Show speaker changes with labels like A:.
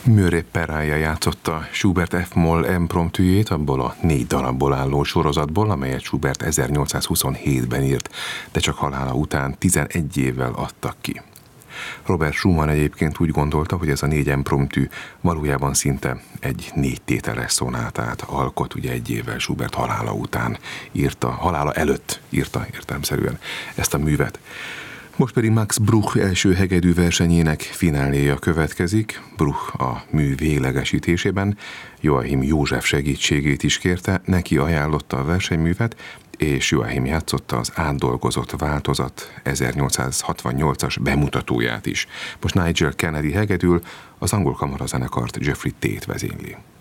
A: Murray Peraia játszotta Schubert F-moll impromptujét abból a 4 darabból álló sorozatból, amelyet Schubert 1827-ben írt, de csak halála után 11 évvel adtak ki. Robert Schumann egyébként úgy gondolta, hogy ez a 4 impromptu valójában szinte egy 4 tételes szonátát alkot, ugye 1 évvel Schubert halála előtt írta értelemszerűen ezt a művet. Most pedig Max Bruch első hegedű versenyének fináléja következik. Bruch a mű véglegesítésében Joachim József segítségét is kérte, neki ajánlotta a versenyművet, és Joachim játszotta az átdolgozott változat 1868-as bemutatóját is. Most Nigel Kennedy hegedül, az angol kamarazenekart Jeffrey Tate vezényli.